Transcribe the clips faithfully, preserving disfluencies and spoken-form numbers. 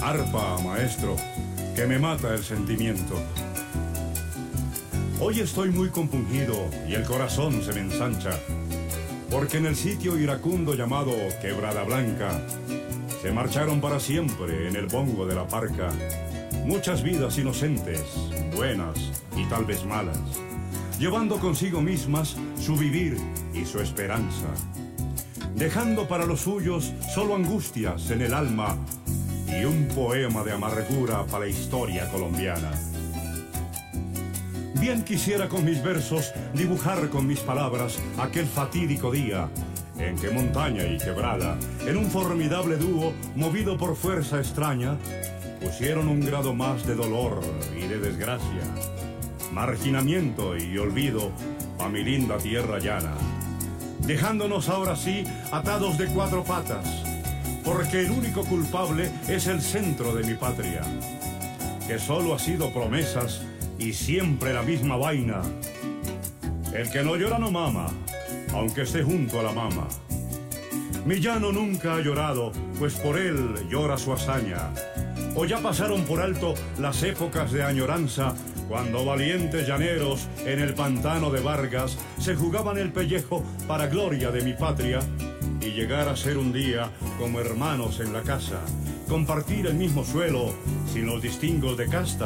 Arpa, maestro, que me mata el sentimiento. Hoy estoy muy compungido y el corazón se me ensancha, porque en el sitio iracundo llamado Quebrada Blanca se marcharon para siempre en el bongo de la parca muchas vidas inocentes, buenas y tal vez malas, llevando consigo mismas su vivir y su esperanza, dejando para los suyos solo angustias en el alma y un poema de amargura para la historia colombiana. Bien quisiera con mis versos dibujar con mis palabras aquel fatídico día en que montaña y quebrada, en un formidable dúo movido por fuerza extraña, pusieron un grado más de dolor y de desgracia, marginamiento y olvido a mi linda tierra llana, dejándonos ahora sí atados de cuatro patas, porque el único culpable es el centro de mi patria, que solo ha sido promesas y siempre la misma vaina. El que no llora no mama, aunque esté junto a la mama. Mi llano nunca ha llorado, pues por él llora su hazaña. O ya pasaron por alto las épocas de añoranza, cuando valientes llaneros en el pantano de Vargas se jugaban el pellejo para gloria de mi patria y llegar a ser un día como hermanos en la casa, compartir el mismo suelo sin los distingos de casta.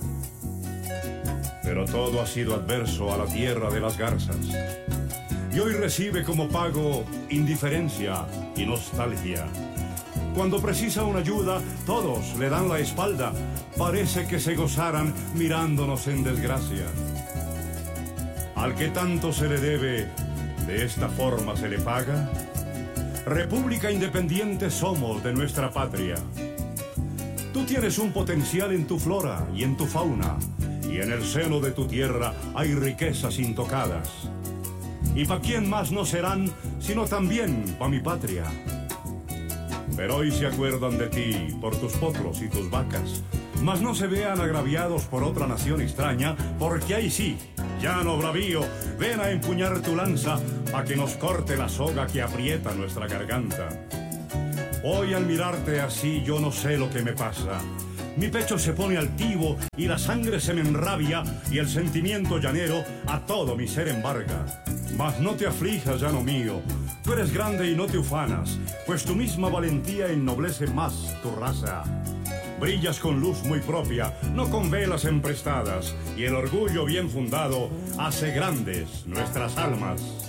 Pero todo ha sido adverso a la tierra de las garzas, y hoy recibe como pago indiferencia y nostalgia. Cuando precisa una ayuda, todos le dan la espalda. Parece que se gozaran mirándonos en desgracia. Al que tanto se le debe, de esta forma se le paga. República independiente somos de nuestra patria. Tú tienes un potencial en tu flora y en tu fauna, y en el seno de tu tierra hay riquezas intocadas. ¿Y pa' quién más no serán, sino también pa' mi patria? Pero hoy se acuerdan de ti por tus potros y tus vacas, mas no se vean agraviados por otra nación extraña, porque ahí sí, llano bravío, ven a empuñar tu lanza pa' que nos corte la soga que aprieta nuestra garganta. Hoy al mirarte así yo no sé lo que me pasa. Mi pecho se pone altivo y la sangre se me enrabia y el sentimiento llanero a todo mi ser embarga. Mas no te aflijas, llano mío, tú eres grande y no te ufanas, pues tu misma valentía ennoblece más tu raza. Brillas con luz muy propia, no con velas emprestadas, y el orgullo bien fundado hace grandes nuestras almas.